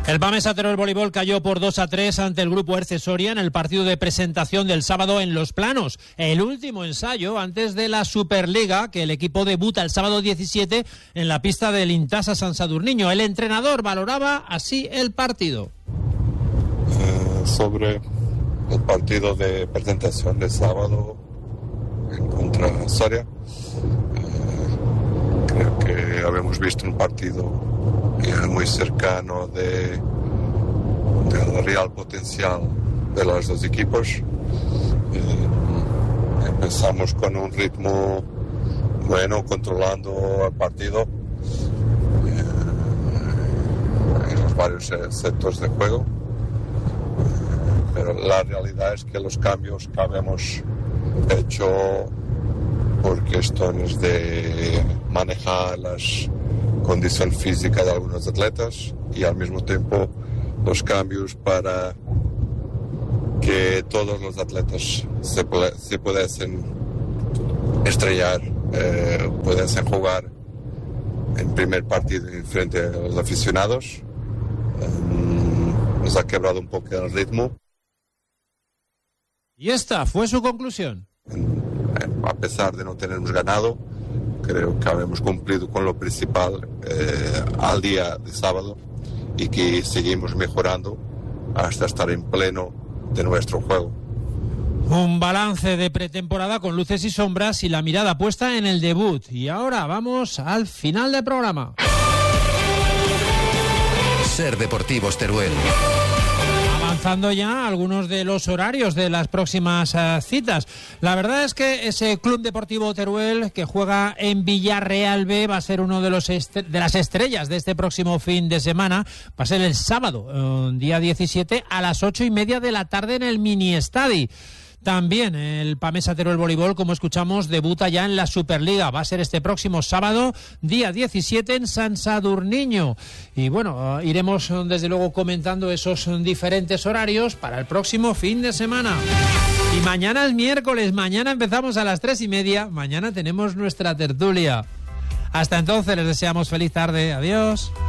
El Pamesa Teruel Voleibol cayó por 2-3 ante el grupo Erce Soria en el partido de presentación del sábado en Los Planos. El último ensayo antes de la Superliga, que el equipo debuta el sábado 17 en la pista del Intasa San Sadurniño. El entrenador valoraba así el partido. Sobre el partido de presentación del sábado contra Soria, creo que habíamos visto un partido muy cercano del real potencial de los dos equipos. Empezamos con un ritmo bueno, controlando el partido en los varios sectores de juego, pero la realidad es que los cambios que habíamos hecho por cuestiones de manejar las condición física de algunos atletas y al mismo tiempo los cambios para que todos los atletas se pudiesen estrellar, pudiesen jugar en primer partido frente a los aficionados. Nos ha quebrado un poco el ritmo. Y esta fue su conclusión. A pesar de no tenernos ganado, creo que habíamos cumplido con lo principal al día de sábado y que seguimos mejorando hasta estar en pleno de nuestro juego. Un balance de pretemporada con luces y sombras y la mirada puesta en el debut. Y ahora vamos al final del programa. Ser Deportivos Teruel. Avanzando ya algunos de los horarios de las próximas citas. La verdad es que ese Club Deportivo Teruel que juega en Villarreal B va a ser uno de las estrellas de este próximo fin de semana. Va a ser el sábado, día 17, a las 8:30 de la tarde en el Mini Estadi. También el Pamesa Teruel Voleibol, como escuchamos, debuta ya en la Superliga. Va a ser este próximo sábado, día 17, en San Sadurniño. Y bueno, iremos desde luego comentando esos diferentes horarios para el próximo fin de semana. Y mañana es miércoles, mañana empezamos a las 3:30. Mañana tenemos nuestra tertulia. Hasta entonces les deseamos feliz tarde. Adiós.